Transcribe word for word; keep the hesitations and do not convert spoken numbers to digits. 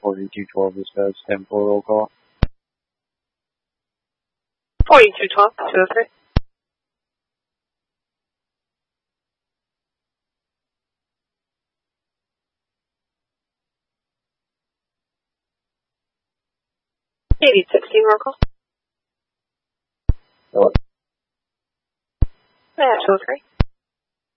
forty-two twelve dispatch, ten four roll call. forty-two twelve, two oh three. eighty sixteen roll call. Hello. Yeah, two oh three.